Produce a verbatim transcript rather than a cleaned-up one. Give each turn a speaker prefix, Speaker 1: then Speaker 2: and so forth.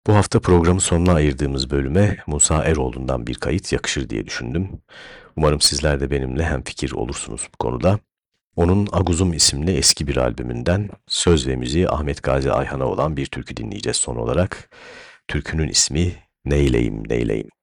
Speaker 1: Bu hafta programın sonuna ayırdığımız bölüme Musa Eroğlu'ndan bir kayıt yakışır diye düşündüm. Umarım sizler de benimle hemfikir olursunuz bu konuda. Onun Aguzum isimli eski bir albümünden söz ve müziği Ahmet Gazi Ayhan'a olan bir türkü dinleyeceğiz son olarak. Türkünün ismi Neyleyim Neyleyim.